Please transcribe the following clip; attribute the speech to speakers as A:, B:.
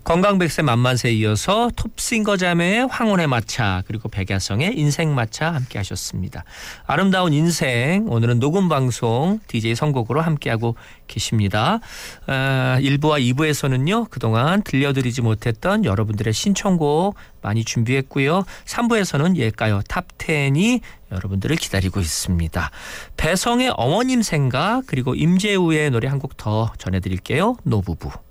A: 건강백세 만만세에 이어서 톱싱거 자매의 황혼의 마차 그리고 백야성의 인생마차 함께 하셨습니다. 아름다운 인생 오늘은 녹음방송 DJ 선곡으로 함께하고 계십니다. 1부와 2부에서는요. 그동안 들려드리지 못했던 여러분들의 신청곡 많이 준비했고요. 3부에서는 예가요 탑10이 여러분들을 기다리고 있습니다. 배성의 어머님 생각 그리고 임재우의 노래 한 곡 더 전해드릴게요. 노부부.